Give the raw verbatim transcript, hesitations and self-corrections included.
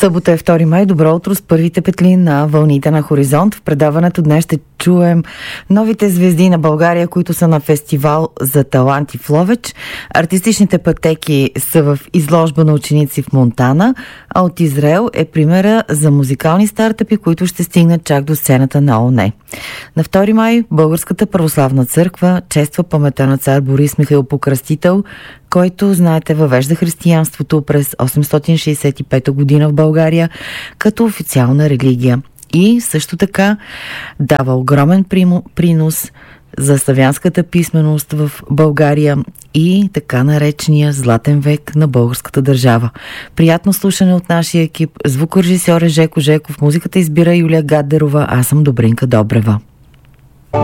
Събота е втори май. Добро утро с първите петли на вълните на Хоризонт. В предаването днес ще чуем новите звезди на България, които са на фестивал за таланти в Ловеч. Артистичните пътеки са в изложба на ученици в Монтана, а от Израел е примера за музикални стартъпи, които ще стигнат чак до сцената на ООН. На втори май Българската православна църква чества паметта на цар Борис Михаил Покръстител, който, знаете, въвежда християнството през осемстотин шейсет и пета година в България като официална религия. И също така дава огромен принос за славянската писменост в България и така наречения златен век на българската държава. Приятно слушане от нашия екип. Звукорежисьор е Жеко Жеков, музиката избира Юлия Гаддерова, аз съм Добринка Добрева.